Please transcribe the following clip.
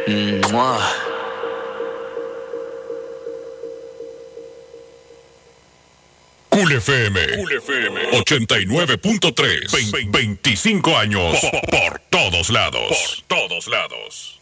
Mua. Cool FM 89.3. 25 años por todos lados. Por todos lados.